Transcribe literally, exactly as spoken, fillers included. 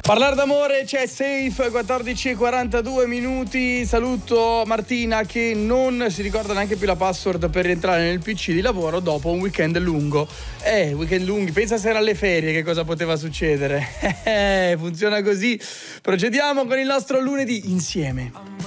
Parlare d'amore, c'è Safe, quattordici e quarantadue minuti. Saluto Martina che non si ricorda neanche più la password per rientrare nel P C di lavoro dopo un weekend lungo. Eh, weekend lunghi, pensa se era alle ferie che cosa poteva succedere. Eh, funziona così. Procediamo con il nostro lunedì insieme.